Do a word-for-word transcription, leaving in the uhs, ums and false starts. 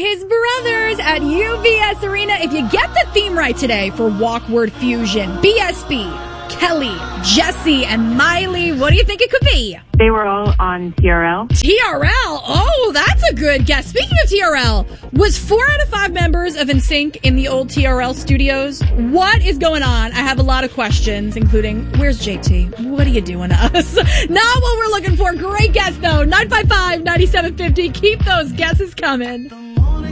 his brothers at U B S Arena. If you get the theme right today for Walk Word Fusion, B S B, Kelly, Jesse, and Miley, what do you think it could be? They were all on T R L. T R L? Oh, that's a good guess. Speaking of T R L, was four out of five members of N Sync in the old T R L studios? What is going on? I have a lot of questions, including, where's J T? What are you doing to us? Not what we're looking for. Great guess, though. nine five five, nine seven five zero. Keep those guesses coming.